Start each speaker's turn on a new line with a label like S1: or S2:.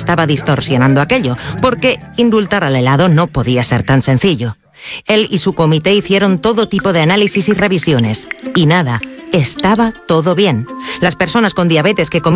S1: estaba distorsionando aquello, porque indultar al helado no podía ser tan sencillo. Él y su comité hicieron todo tipo de análisis y revisiones. Y nada, estaba todo bien. Las personas con diabetes que comían